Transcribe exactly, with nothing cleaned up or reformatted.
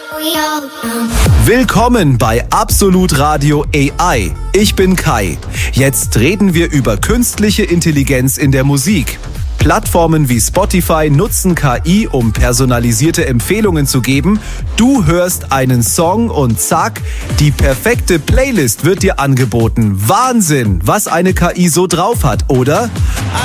Willkommen bei Absolut Radio A I. Ich bin Kai. Jetzt reden wir über künstliche Intelligenz in der Musik. Plattformen wie Spotify nutzen K I, um personalisierte Empfehlungen zu geben. Du hörst einen Song und zack, die perfekte Playlist wird dir angeboten. Wahnsinn, was eine K I so drauf hat, oder?